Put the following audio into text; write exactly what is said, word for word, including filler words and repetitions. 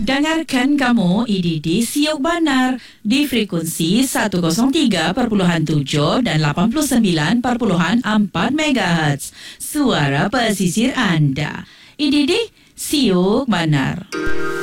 Dengarkan kamu I D D Siok Banar di frekuensi seratus tiga perpuluhan tujuh dan lapan puluh sembilan perpuluhan empat megahertz. Suara pesisir anda. I D D Siok Banar.